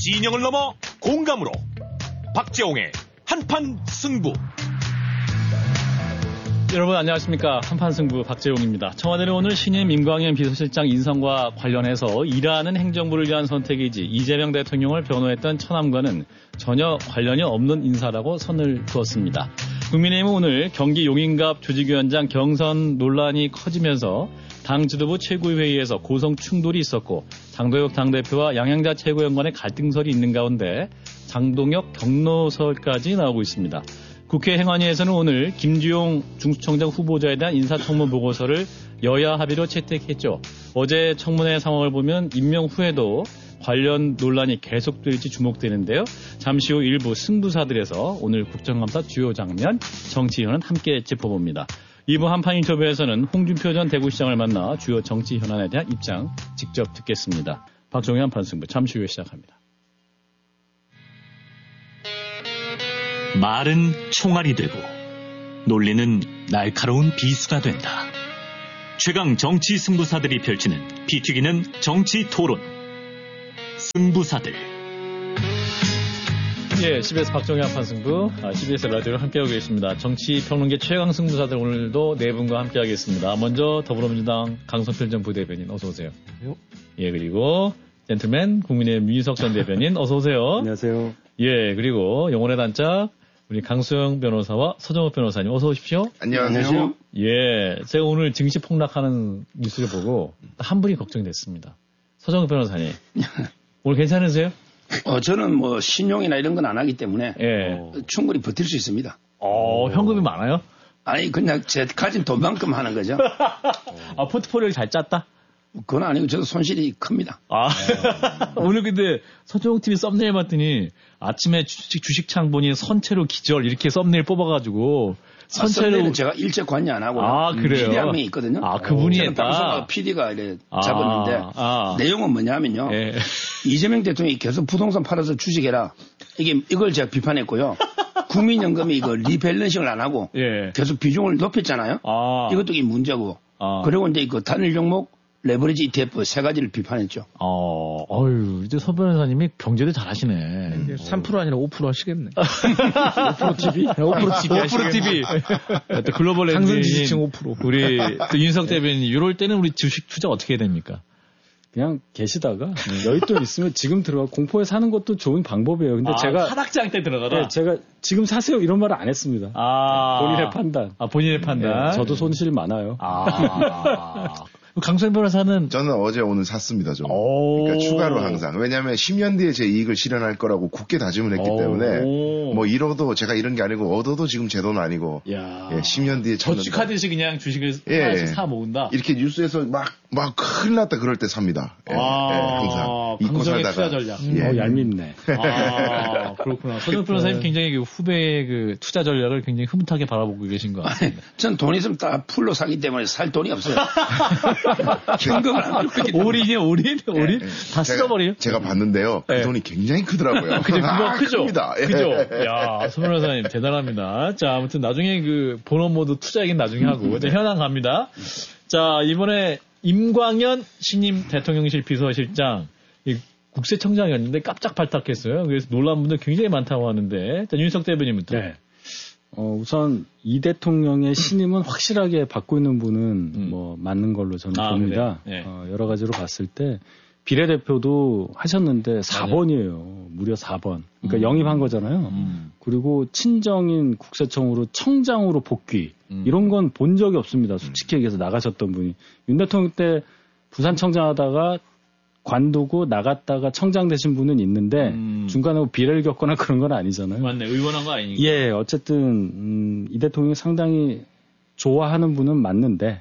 진영을 넘어 공감으로 박재홍의 한판 승부. 여러분 안녕하십니까. 한판 승부 박재홍입니다. 청와대는 오늘 신임 임광현 비서실장 인선과 관련해서 일하는 행정부를 위한 선택이지 이재명 대통령을 변호했던 처남과는 전혀 관련이 없는 인사라고 선을 그었습니다. 국민의힘은 오늘 경기 용인갑 조직위원장 경선 논란이 커지면서 당 지도부 최고위회의에서 고성 충돌이 있었고 장도혁 당대표와 양양자 최고위원 갈등설이 있는 가운데 장동혁 경로설까지 나오고 있습니다. 국회 행안위에서는 오늘 김주용 중수청장 후보자에 대한 인사청문 보고서를 여야 합의로 채택했죠. 어제 청문회 상황을 보면 임명 후에도 관련 논란이 계속될지 주목되는데요. 잠시 후 일부 승부사들에서 오늘 국정감사 주요 장면, 정치 현안 함께 짚어봅니다. 2부 한판 인터뷰에서는 홍준표 전 대구시장을 만나 주요 정치 현안에 대한 입장 직접 듣겠습니다. 박종희 한판 승부 잠시 후에 시작합니다. 말은 총알이 되고 논리는 날카로운 비수가 된다. 최강 정치 승부사들이 펼치는 피 튀기는 정치 토론. 승부사들. 예, CBS 박정희 한판 승부, CBS 라디오로 함께하고 계십니다. 정치평론계 최강 승부사들 오늘도 네 분과 함께하겠습니다. 먼저 더불어민주당 강성필 전 부대변인 어서 오세요. 예, 그리고 젠틀맨 국민의힘 윤희석 전 대변인 어서 오세요. 안녕하세요. 예, 그리고 영혼의 단짝 우리 강수영 변호사와 서정욱 변호사님 어서 오십시오. 안녕하세요. 예, 제가 오늘 증시 폭락하는 뉴스를 보고 한 분이 걱정됐습니다. 서정욱 변호사님. 오늘 괜찮으세요? 저는 뭐 신용이나 이런 건 안 하기 때문에 충분히 버틸 수 있습니다. 현금이 많아요? 아니 그냥 제 가진 돈만큼 하는 거죠. 포트폴리오를 잘 짰다? 그건 아니고 저도 손실이 큽니다. 오늘 근데 서정욱 TV 썸네일 봤더니 아침에 주식창 보니 선체로 기절 이렇게 썸네일 뽑아가지고 선체로 제가 일체 관여 안 하고 그래요? PD 한 명이 있거든요. 그분이 했다. 방송 PD가 이래 잡았는데 내용은 뭐냐면요. 이재명 대통령이 계속 부동산 팔아서 주식해라. 이걸 제가 비판했고요. 국민연금이 이거 리밸런싱을 안 하고 계속 비중을 높였잖아요. 이것도 이 문제고. 그리고 이제 그 단일 종목 레버리지 ETF 세 가지를 비판했죠. 이제 서 변호사님이 경제도 잘하시네. 3% 아니라 5% 하시겠네. 5% TV? 5% TV. 또 글로벌 랜드인 지지층 5%. 우리 또 윤석 대변인 이럴 때는 우리 주식 투자 어떻게 해야 됩니까? 그냥 계시다가 여윳돈 있으면 지금 들어가 공포에 사는 것도 좋은 방법이에요. 근데 제가 하락장 때 들어가라. 제가 지금 사세요 이런 말을 안 했습니다. 본인의 판단. 본인의 판단. 저도 손실 많아요. 강수영 변호사는 저는 어제 오늘 샀습니다 좀. 그러니까 추가로 항상. 왜냐하면 10년 뒤에 제 이익을 실현할 거라고 굳게 다짐을 했기 때문에 뭐 잃어도 제가 이런 게 아니고 얻어도 지금 제 돈 아니고 10년 뒤에 찾는다. 저축하듯이 그냥 주식을 하나씩 사 모은다. 이렇게 뉴스에서 막 큰일 났다 그럴 때 삽니다. 항상 잊고 살다가. 투자 전략. 얄밉네. 그렇구나. 서정 변호사님 굉장히 후배의 그 투자 전략을 굉장히 흐뭇하게 바라보고 계신 것 같습니다. 전 돈 있으면 다 풀로 사기 때문에 살 돈이 없어요. 현금을 안 들고 있기 때문에. 올인? 다 쓸어버려요? 제가 봤는데요. 그 돈이 굉장히 크더라고요. 그거 크죠? 큽니다. 그죠? 야, 서 변호사님 대단합니다. 자, 아무튼 나중에 그 본업 모드 투자 얘기는 나중에 하고 이제 현안 갑니다. 자, 이번에 임광현 신임 대통령실 비서실장 국세청장이었는데 깜짝 발탁했어요. 그래서 놀란 분들 굉장히 많다고 하는데 윤석 대변인부터. 우선 이 대통령의 신임은 확실하게 받고 있는 분은 뭐 맞는 걸로 저는 봅니다. 여러 가지로 봤을 때 비례대표도 하셨는데 4번이에요. 무려 4번. 그러니까 영입한 거잖아요. 그리고 친정인 국세청으로 청장으로 복귀. 이런 건 본 적이 없습니다. 솔직히 얘기해서 나가셨던 분이. 윤 대통령 때 부산청장 하다가 관두고 나갔다가 청장 되신 분은 있는데 중간에 비례를 겪거나 그런 건 아니잖아요. 맞네. 의원한 거 아니니까. 어쨌든 이 대통령이 상당히 좋아하는 분은 맞는데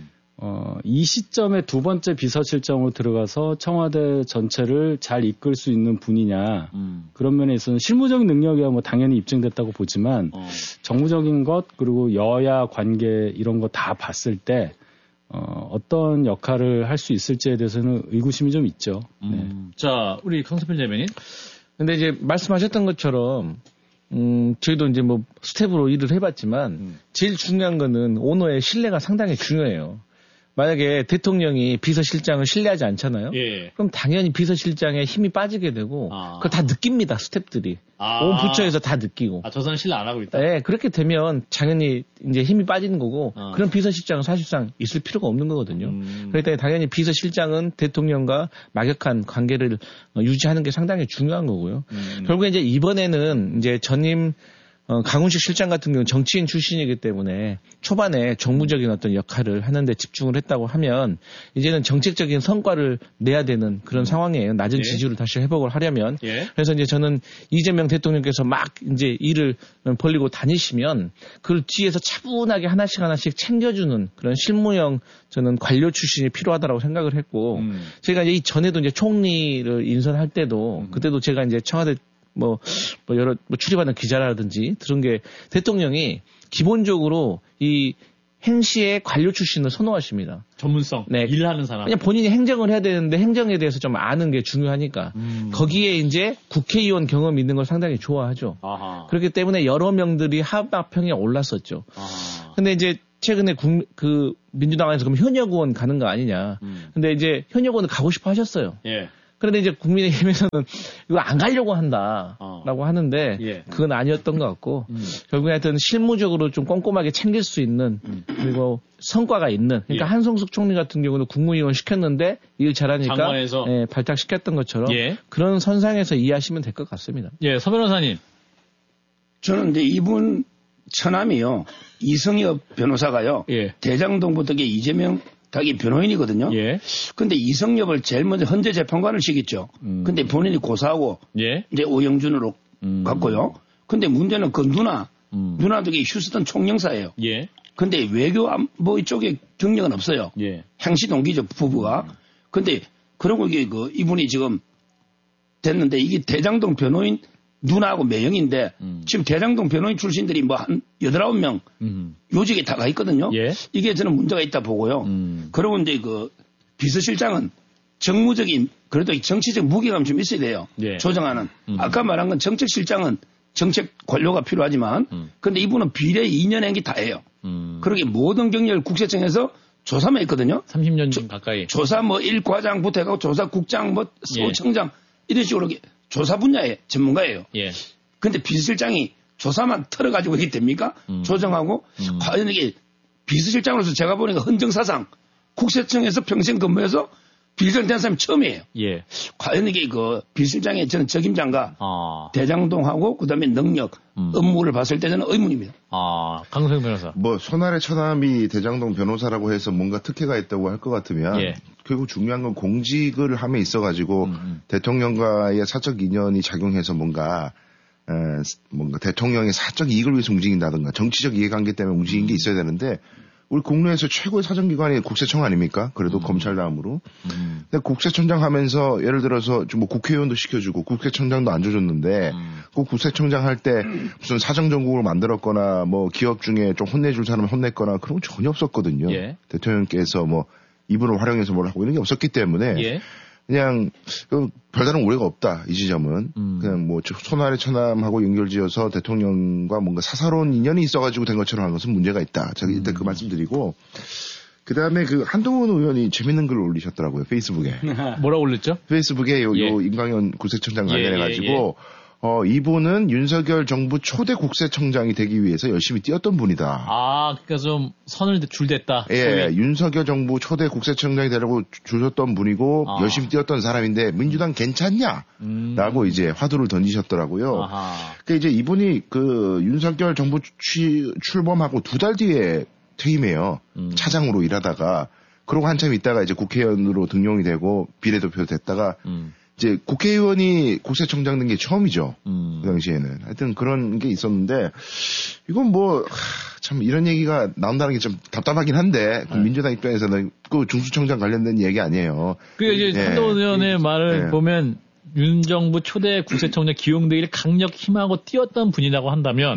이 시점에 두 번째 비서실장으로 들어가서 청와대 전체를 잘 이끌 수 있는 분이냐 그런 면에 있어서는 실무적인 능력이야 뭐 당연히 입증됐다고 보지만 정무적인 것 그리고 여야 관계 이런 거 다 봤을 때 어떤 역할을 할 수 있을지에 대해서는 의구심이 좀 있죠. 자, 우리 강서필 대변인. 근데 이제 말씀하셨던 것처럼 저희도 이제 뭐 스텝으로 일을 해봤지만 제일 중요한 거는 오너의 신뢰가 상당히 중요해요. 만약에 대통령이 비서실장을 신뢰하지 않잖아요. 예. 그럼 당연히 비서실장의 힘이 빠지게 되고 그걸 다 느낍니다. 스태프들이. 온 부처에서 다 느끼고. 저 사람 신뢰 안 하고 있다. 네, 그렇게 되면 당연히 이제 힘이 빠지는 거고 그런 비서실장은 사실상 있을 필요가 없는 거거든요. 그렇기 때문에 당연히 비서실장은 대통령과 막역한 관계를 유지하는 게 상당히 중요한 거고요. 결국에 이제 이번에는 이제 전임 강훈식 실장 같은 경우는 정치인 출신이기 때문에 초반에 정무적인 어떤 역할을 하는데 집중을 했다고 하면 이제는 정책적인 성과를 내야 되는 그런 상황이에요. 낮은 예. 지지율을 다시 회복을 하려면. 예. 그래서 이제 저는 이재명 대통령께서 막 이제 일을 벌리고 다니시면 그걸 뒤에서 차분하게 하나씩 챙겨주는 그런 실무형 저는 관료 출신이 필요하다라고 생각을 했고 제가 이제 이전에도 이제 총리를 인선할 때도 그때도 제가 이제 청와대 여러 출입하는 기자라든지 들은 게 대통령이 기본적으로 이 행시의 관료 출신을 선호하십니다. 전문성. 네. 일을 하는 사람. 그냥 본인이 행정을 해야 되는데 행정에 대해서 좀 아는 게 중요하니까 거기에 이제 국회의원 경험이 있는 걸 상당히 좋아하죠. 아하. 그렇기 때문에 여러 명들이 합병에 올랐었죠. 아하. 근데 이제 최근에 민주당에서 그럼 현역 의원 가는 거 아니냐. 근데 이제 현역 의원을 가고 싶어 하셨어요. 예. 그런데 이제 국민의힘에서는 이거 안 가려고 한다라고 하는데 예. 그건 아니었던 것 같고 결국에 하여튼 실무적으로 좀 꼼꼼하게 챙길 수 있는 그리고 성과가 있는 그러니까 예. 한성숙 총리 같은 경우는 국무위원 시켰는데 일 잘하니까 예, 발탁시켰던 것처럼 예. 그런 선상에서 이해하시면 될 것 같습니다. 예, 서 변호사님. 저는 이제 이분 처남이요. 이성엽 변호사가요. 예. 대장동부터 이재명 자기 변호인이거든요. 예. 근데 이성엽을 제일 먼저 헌재 재판관을 시켰죠. 근데 본인이 고사하고 예. 이제 오영준으로 갔고요. 근데 문제는 그 누나도 휴스턴 총영사예요. 예. 근데 외교안보 이쪽에 경력은 없어요. 예. 행시 동기죠 부부가. 근데 그러고 이분이 지금 됐는데 이게 대장동 변호인 누나하고 매형인데 지금 대장동 변호인 출신들이 한 8, 9명 요직에 다 가 있거든요. 예. 이게 저는 문제가 있다 보고요. 그러고 이제 비서실장은 정무적인 그래도 정치적 무게감 좀 있어야 돼요. 예. 조정하는. 아까 말한 건 정책실장은 정책 관료가 필요하지만 근데 이분은 비례 2년 행기 다 해요. 그러게 모든 경력을 국세청에서 조사만 했거든요. 30년 가까이. 조사 1과장부터 해가지고 조사국장 소청장 이런 식으로 조사 분야의 전문가예요. 예. 근데 비서실장이 조사만 털어가지고 이게 됩니까? 조정하고 과연 이게 비서실장으로서 제가 보니까 헌정사상 국세청에서 평생 근무해서 비서실장 된 사람이 처음이에요. 예. 과연 이게 비서실장의 저는 적임자인가 대장동하고 그다음에 능력 업무를 봤을 때 저는 의문입니다. 강성 변호사. 손아래 처남이 대장동 변호사라고 해서 뭔가 특혜가 있다고 할 것 같으면 예. 결국 중요한 건 공직을 함에 있어가지고 대통령과의 사적 인연이 작용해서 뭔가 대통령의 사적 이익을 위해서 움직인다든가 정치적 이해관계 때문에 움직인 게 있어야 되는데 우리 국내에서 최고의 사정기관이 국세청 아닙니까? 그래도 검찰 다음으로. 근데 국세청장 하면서 예를 들어서 국회의원도 시켜주고 국세청장도 안 줘줬는데 그 국세청장 할 때 무슨 사정정국을 만들었거나 기업 중에 좀 혼내줄 사람을 혼냈거나 그런 건 전혀 없었거든요. 예. 대통령께서 이분을 활용해서 뭘 하고 이런 게 없었기 때문에 예. 그냥 별다른 오해가 없다 이 지점은 그냥 손아래 처남하고 연결지어서 대통령과 뭔가 사사로운 인연이 있어가지고 된 것처럼 하는 것은 문제가 있다. 제가 일단 그 말씀드리고 그 다음에 한동훈 의원이 재밌는 글을 올리셨더라고요 페이스북에. 뭐라 올렸죠? 페이스북에 요 임광현 국세청장 관련해가지고. 이분은 윤석열 정부 초대 국세청장이 되기 위해서 열심히 뛰었던 분이다. 그러니까 좀 선을 줄댔다. 예, 윤석열 정부 초대 국세청장이 되려고 주셨던 분이고 열심히 뛰었던 사람인데 민주당 괜찮냐? 라고 이제 화두를 던지셨더라고요. 그러니까 이제 이분이 윤석열 정부 출범하고 2달 뒤에 퇴임해요. 차장으로 일하다가 그러고 한참 있다가 이제 국회의원으로 등용이 되고 비례대표 됐다가 이제 국회의원이 국세청장 된 게 처음이죠. 그 당시에는. 하여튼 그런 게 있었는데, 이건 참 이런 얘기가 나온다는 게 좀 답답하긴 한데, 민주당 입장에서는 중수청장 관련된 얘기 아니에요. 이제 한동훈 의원의 말을 보면, 윤 정부 초대 국세청장 기용되기를 강력 희망하고 뛰었던 분이라고 한다면,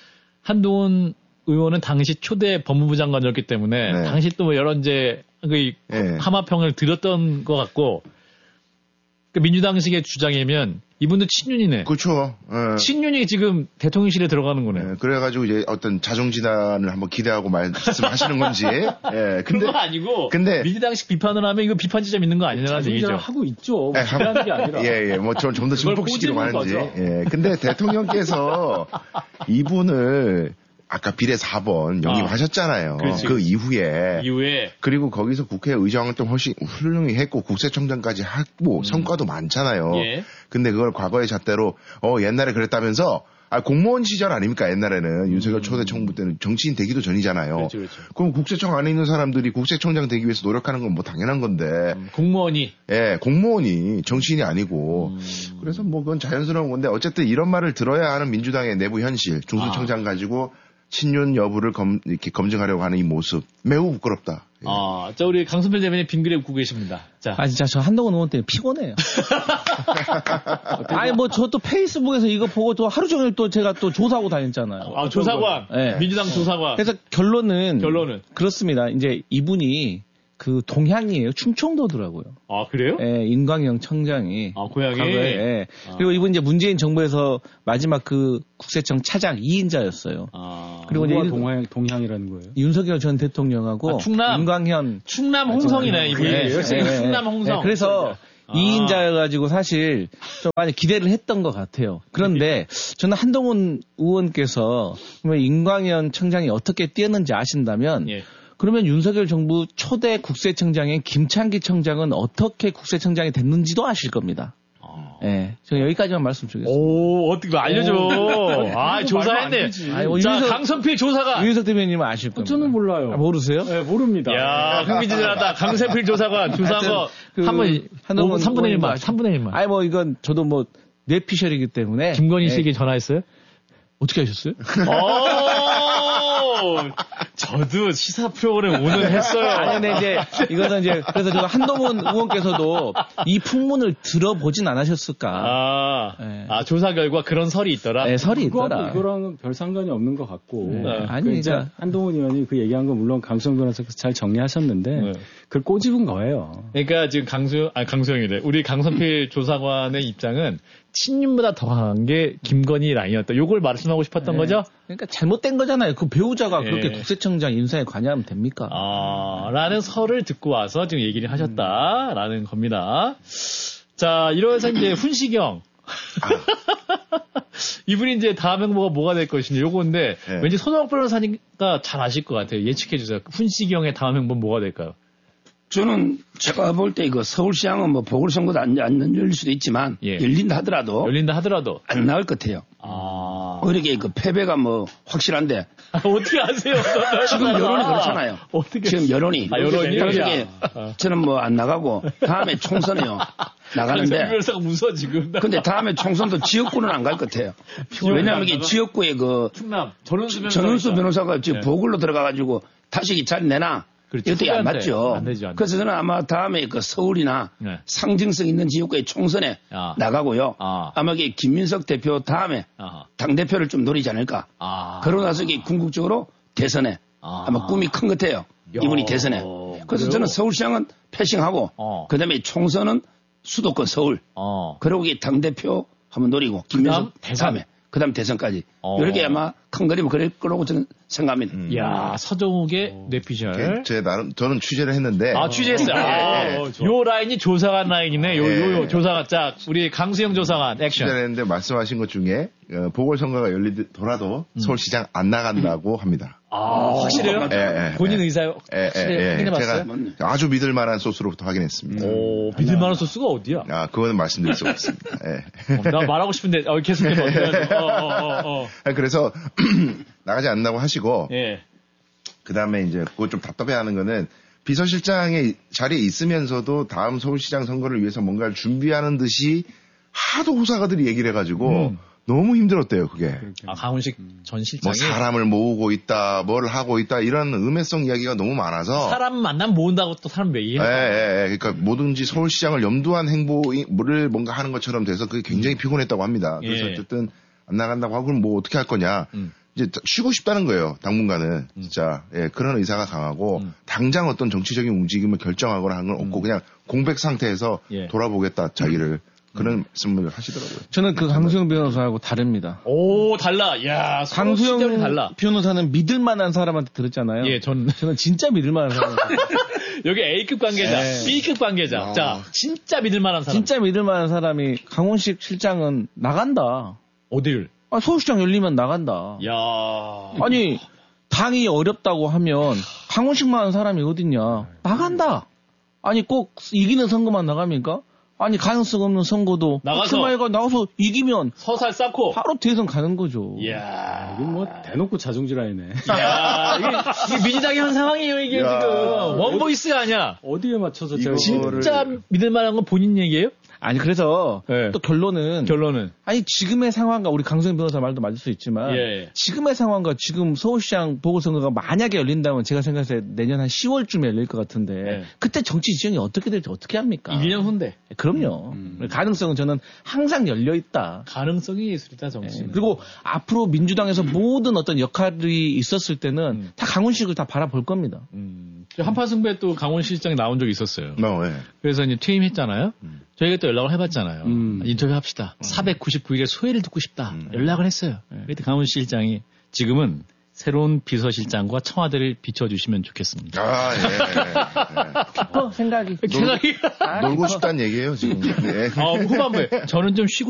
한동훈 의원은 당시 초대 법무부 장관이었기 때문에, 당시 또 여러 이제, 하마평을 들었던 것 같고, 민주당식의 주장이면 이분도 친윤이네. 그렇죠. 예. 친윤이 지금 대통령실에 들어가는 거네. 예, 그래가지고 이제 어떤 자중진단을 한번 기대하고 말씀하시는 건지. 예, 근데 그거 아니고. 근데 민주당식 비판을 하면 이거 비판 지점 있는 거 아니냐는 얘기죠. 하고 있죠. 비판하는 게 아니라. 예, 뭐 좀 더 증폭시키려고 하는지. 예, 근데 대통령께서 이분을 아까 비례 4번 영입하셨잖아요. 그 이후에. 그리고 거기서 국회 의정 활동 훨씬 훌륭히 했고 국세청장까지 하고 성과도 많잖아요. 예. 근데 그걸 과거의 잣대로 옛날에 그랬다면서 공무원 시절 아닙니까? 옛날에는 윤석열 초대 정부 때는 정치인 되기도 전이잖아요. 그렇죠. 그럼 국세청 안에 있는 사람들이 국세청장 되기 위해서 노력하는 건 뭐 당연한 건데. 공무원이. 예, 공무원이 정치인이 아니고. 그래서 뭐 그건 자연스러운 건데 어쨌든 이런 말을 들어야 하는 민주당의 내부 현실, 중수청장 가지고 친윤 여부를 이렇게 검증하려고 하는 이 모습 매우 부끄럽다. 예. 자 우리 강선필 대변인 빙그레 웃고 계십니다. 자, 진짜 저 한동훈 의원 때문에 피곤해요. 뭐 저 또 페이스북에서 이거 보고 또 하루 종일 또 제가 또 조사하고 다녔잖아요. 조사관, 네. 민주당 조사관. 그래서 결론은 그렇습니다. 이제 이분이 그 동향이에요. 충청도더라고요. 그래요? 예, 인광영 청장이. 고향이? 예. 그리고 이분 이제 문재인 정부에서 마지막 그 국세청 차장 2인자였어요. 그리고 이제 동향이라는 거예요. 윤석열 전 대통령하고 인광현. 충남 홍성이네, 이분이. 충남 홍성. 그래서 2인자여가지고 사실 좀 많이 기대를 했던 것 같아요. 그런데 저는 한동훈 의원께서 인광현 청장이 어떻게 뛰었는지 아신다면 그러면 윤석열 정부 초대 국세청장인 김창기 청장은 어떻게 국세청장이 됐는지도 아실 겁니다. 네, 제가 여기까지만 말씀드리겠습니다. 어떻게 알려줘. 조사했네. 자, 강선필 조사관. 유인석 대변인님은 아실 겁니다. 저는 몰라요. 모르세요? 네, 모릅니다. 야, 흥미진진하다. 강선필 조사관. 조사한 거. 한번 3분의 1만. 3분의 1만. 뭐 이건 저도 뭐 뇌피셜이기 때문에. 김건희 씨에게 전화했어요? 어떻게 하셨어요? 저도 시사 프로그램 오늘 했어요. 아니, 근데 이제, 이거는 이제, 그래서 제가 한동훈 의원께서도 이 풍문을 들어보진 않으셨을까. 조사 결과 그런 설이 있더라? 네, 설이 있더라. 이거랑은 별 상관이 없는 것 같고. 아니, 이제 한동훈 의원이 그 얘기한 건 물론 강수영 변호사께서 잘 정리하셨는데, 그걸 꼬집은 거예요. 그러니까 지금 강수영이래. 우리 강선필 조사관의 입장은 친윤보다 더 강한 게 김건희 라인이었다. 요걸 말씀하고 싶었던 거죠? 그러니까 잘못된 거잖아요. 그 배우자가 그렇게 국세청장 인사에 관여하면 됩니까? 라는 설을 듣고 와서 지금 얘기를 하셨다라는 겁니다. 자, 이러면서 이제 훈시경. 이분이 이제 다음 행보가 뭐가 될 것인지 요건데 왠지 손호영 변호사니까 잘 아실 것 같아요. 예측해 주세요. 훈시경의 다음 행보는 뭐가 될까요? 저는 제가 볼 때 이거 서울시장은 뭐 보궐선거도 안 열릴 수도 있지만 열린다 하더라도 안 나올 것 같아요. 그러게 그 패배가 뭐 확실한데 어떻게 아세요? 지금 여론이 그렇잖아요. 지금 여론이 여론이 저는 뭐 안 나가고 다음에 총선에요. 나가는데 변호사가 무서워 지금. 근데 다음에 총선도 지역구는 안 갈 것 같아요. 왜냐하면 이게 지역구에 그 충남 전은수 변호사가 지금 보궐로 들어가가지고 다시 자리 내놔. 이것도 안 맞죠. 안 되죠. 그래서 저는 아마 다음에 그 서울이나 상징성 있는 지역구의 총선에 나가고요. 아마 이게 김민석 대표 다음에 당대표를 좀 노리지 않을까. 그러고 나서 이게 궁극적으로 대선에 아마 꿈이 큰 것 같아요. 이분이 대선에. 그래서 저는 서울시장은 패싱하고 그다음에 총선은 수도권 서울. 그러고 이게 당대표 한번 노리고 김민석 다음에. 그다음 대선까지 이렇게 아마 큰 그림은 그럴 거라고 저는 생각합니다. 이야 서정욱의 뇌피셜. 저는 취재를 했는데. 취재했어요. 요 라인이 조사관 라인이네. 요 조사관 짝 우리 강수영 조사관 액션. 취재를 했는데 말씀하신 것 중에 보궐선거가 열리더라도 서울시장 안 나간다고 합니다. 확실해요? 본인 의사요? 제가 아주 믿을 만한 소스로부터 확인했습니다. 믿을 만한 소스가 어디야? 그거는 말씀드릴 수 없습니다. 나 말하고 싶은데 계속해서 그래서 나가지 않는다고 하시고 그 다음에 이제 그거 좀 답답해하는 거는 비서실장의 자리에 있으면서도 다음 서울시장 선거를 위해서 뭔가를 준비하는 듯이 하도 호사가들이 얘기를 해가지고 너무 힘들었대요, 그게. 강훈식 전 실장이. 뭐 사람을 모으고 있다, 뭘 하고 있다, 이런 음해성 이야기가 너무 많아서. 사람 만나면 모은다고 또 사람 왜 이해해? 그러니까 뭐든지 서울시장을 염두한 행보를 뭔가 하는 것처럼 돼서 그게 굉장히 피곤했다고 합니다. 그래서 어쨌든 안 나간다고 하고 그럼 뭐 어떻게 할 거냐. 이제 쉬고 싶다는 거예요, 당분간은. 진짜. 그런 의사가 강하고 당장 어떤 정치적인 움직임을 결정하거나 하는 건 없고 그냥 공백 상태에서 돌아보겠다, 자기를. 그런 말씀을 하시더라고요. 저는 그 강수영 변호사하고 다릅니다. 오, 달라. 야, 강수영 달라. 변호사는 믿을 만한 사람한테 들었잖아요. 예, 저는 진짜 믿을 만한 사람. 여기 A급 관계자, 네. B급 관계자. 자, 진짜 믿을 만한 사람. 진짜 믿을 만한 사람이 강원식 실장은 나간다. 어딜? 서울시장 열리면 나간다. 야. 아니, 당이 어렵다고 하면 강원식만한 사람이 어딨냐. 나간다. 아니, 꼭 이기는 선거만 나갑니까? 아니, 가능성 없는 선거도 나가서 이기면 서살 쌓고 바로 대선 가는 거죠. 이야. 이건 뭐 대놓고 자중질환이네. 이야. 이게 민주당이 한 상황이에요, 이게 지금. 원보이스가 아니야. 어디에 맞춰서 제가 진짜 믿을 만한 건 본인 얘기예요? 아니, 그래서 또 결론은 아니, 지금의 상황과 우리 강수영 변호사 말도 맞을 수 있지만 지금의 상황과 지금 서울시장 보궐선거가 만약에 열린다면 제가 생각해서 내년 한 10월쯤에 열릴 것 같은데 그때 정치 지형이 어떻게 될지 어떻게 합니까? 1년 후인데. 그럼요. 가능성은 저는 항상 열려 있다. 가능성이 예술이다, 정치. 그리고 앞으로 민주당에서 모든 어떤 역할이 있었을 때는 다 강훈식을 다 바라볼 겁니다. 한판 승부에 또 강원 실장이 나온 적이 있었어요. 그래서 이제 퇴임했잖아요. 저희가 또 연락을 해봤잖아요. 인터뷰 합시다. 499일의 소회를 듣고 싶다. 연락을 했어요. 그때 강원 실장이 지금은 새로운 비서실장과 청와대를 비춰주시면 좋겠습니다. 아, 기뻐, 생각이. 놀고 싶다는 얘기예요, 지금. 후반부에. 저는 좀 쉬고